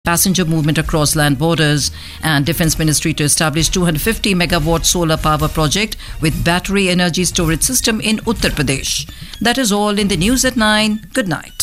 passenger movement across land borders, and Defence Ministry to establish 250 megawatt solar power project with battery energy storage system in Uttar Pradesh. That is all in the news at 9. Good night.